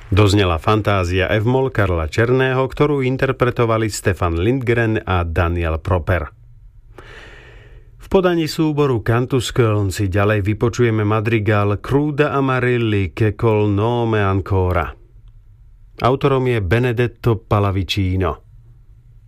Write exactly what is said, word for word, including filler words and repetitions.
Doznela Fantázia F-moll Karla Černého, ktorú interpretovali Stefan Lindgren a Daniel Proper. V podaní súboru Cantus Köln si ďalej vypočujeme madrigál Cruda Amarilli che col nome ancora. Autorom je Benedetto Pallavicino.